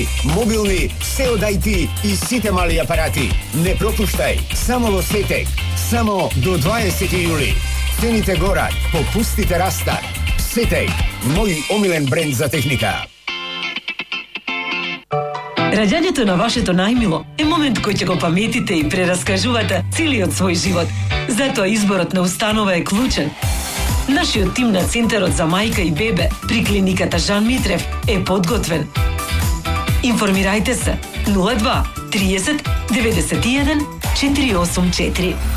телевизори, мобилни, се од IT и сите мали апарати. Не пропуштај, само во Сетек, само до 20 јули. Цените горат, попустите растат. Сетек, мој омилен бренд за техника. Раѓањето на вашето најмило е момент кој ќе го паметите и прераскажувате целиот свој живот. Затоа изборот на установа е клучен. Нашиот тим на Центарот за мајка и бебе при клиниката Жан Митрев е подготвен. Информирајте се 02 30 91 484.